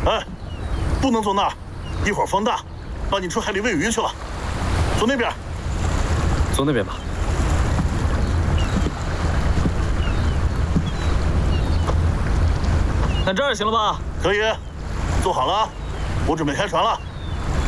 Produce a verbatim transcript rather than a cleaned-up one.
哎，不能坐那儿，一会儿风大，把你出海里喂鱼去了。坐那边。 坐那边吧。看这儿行了吧？ 可以，坐好了啊，我准备开船了。